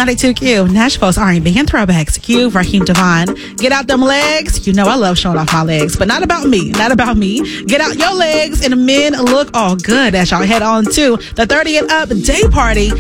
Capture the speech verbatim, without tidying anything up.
ninety-two Q, Nashville's R and B and throwbacks. Q, Raheem Devon. Get out them legs. You know I love showing off my legs, but not about me. Not about me. Get out your legs and the men look all good as y'all head on to the thirty and Up Day Party